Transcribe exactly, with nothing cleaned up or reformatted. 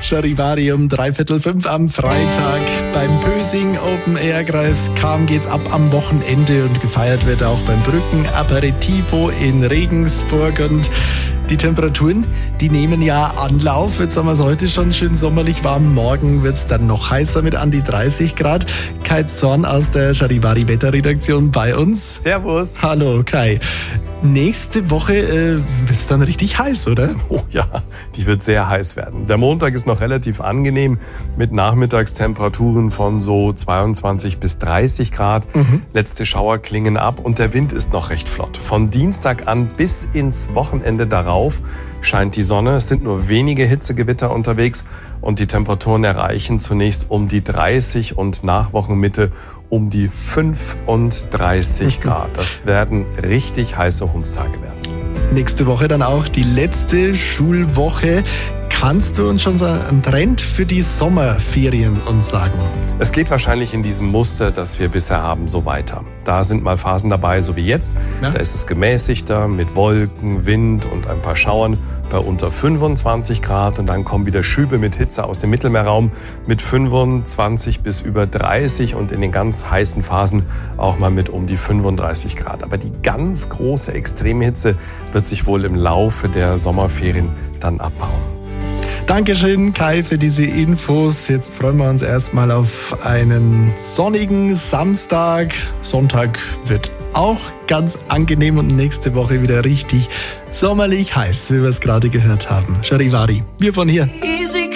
Charivari um dreiviertel fünf am Freitag beim Pösing Open Air Kreis Cham geht's ab am Wochenende und gefeiert wird auch beim Brücken Aperitivo in Regensburg. Und die Temperaturen, die nehmen ja Anlauf. Jetzt haben wir es heute schon schön sommerlich warm. Morgen wird's dann noch heißer mit an die dreißig Grad. Kai Zorn aus der Charivari Wetterredaktion bei uns. Servus. Hallo Kai. Nächste Woche äh, wird's dann richtig heiß, oder? Oh ja, die wird sehr heiß werden. Der Montag ist noch relativ angenehm mit Nachmittagstemperaturen von so zweiundzwanzig bis dreißig Grad. Mhm. Letzte Schauer klingen ab und der Wind ist noch recht flott. Von Dienstag an bis ins Wochenende darauf scheint die Sonne. Es sind nur wenige Hitzegewitter unterwegs und die Temperaturen erreichen zunächst um die dreißig und nach Wochenmitte um die fünfunddreißig Grad. Das werden richtig heiße Hundstage werden. Nächste Woche dann auch die letzte Schulwoche. Kannst du uns schon so einen Trend für die Sommerferien uns sagen? Es geht wahrscheinlich in diesem Muster, das wir bisher haben, so weiter. Da sind mal Phasen dabei, so wie jetzt. Ja. Da ist es gemäßigter mit Wolken, Wind und ein paar Schauern bei unter fünfundzwanzig Grad. Und dann kommen wieder Schübe mit Hitze aus dem Mittelmeerraum mit fünfundzwanzig bis über dreißig und in den ganz heißen Phasen auch mal mit um die fünfunddreißig Grad. Aber die ganz große Extremhitze wird sich wohl im Laufe der Sommerferien dann abbauen. Dankeschön, Kai, für diese Infos. Jetzt freuen wir uns erstmal auf einen sonnigen Samstag. Sonntag wird auch ganz angenehm und nächste Woche wieder richtig sommerlich heiß, wie wir es gerade gehört haben. Charivari, wir von hier. Easy